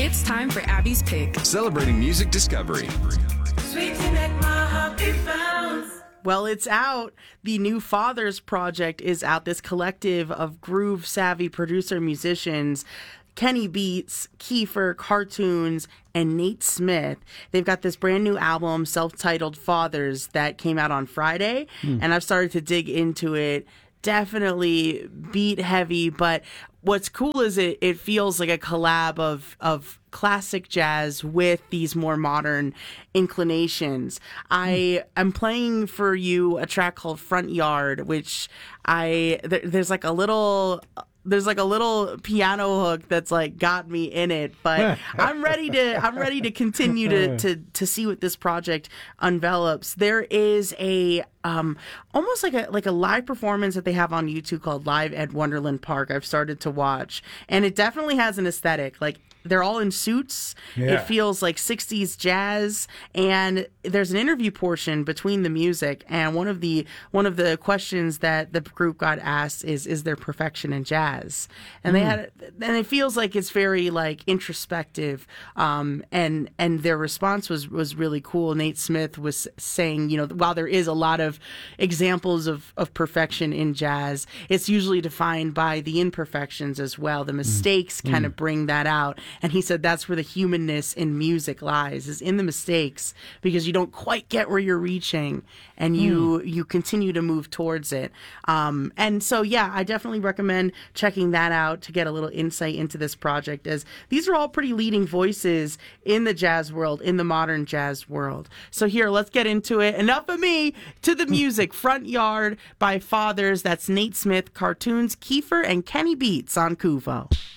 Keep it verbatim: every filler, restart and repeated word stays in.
It's time for Abby's Pick. Celebrating music discovery. Sweet to make my heart beat bounce. Well, it's out. The new Fathers Project is out. This collective of groove-savvy producer musicians, Kenny Beats, Kiefer, Cartoons, and Nate Smith. They've got this brand new album, self-titled Fathers, that came out on Friday, mm. and I've started to dig into it. Definitely beat heavy, but what's cool is it it feels like a collab of of classic jazz with these more modern inclinations. I am playing for you a track called Front Yard, which I there, there's like a little there's like a little piano hook that's like got me in it, but I'm ready to I'm ready to continue to to to see what this project envelops. There is a um almost like a like a live performance that they have on YouTube called Live at Wonderland Park. I've started to watch, and it definitely has an aesthetic. Like, they're all in suits. Yeah. It feels like sixties jazz, and there's an interview portion between the music, and one of the one of the questions that the group got asked is is there perfection in jazz? And mm. they had and it feels like it's very like introspective, um and and their response was was really cool. Nate Smith was saying, you know, while there is a lot of examples of of perfection in jazz, it's usually defined by the imperfections as well. The mistakes mm. kind of mm. bring that out. And he said that's where the humanness in music lies, is in the mistakes, because you don't quite get where you're reaching, and you mm. you continue to move towards it. Um, and so, yeah, I definitely recommend checking that out to get a little insight into this project, as these are all pretty leading voices in the jazz world, in the modern jazz world. So here, let's get into it. Enough of me, to the music. Front Yard by Fathers. That's Nate Smith, Cartoons, Kiefer, and Kenny Beats on Kuvo.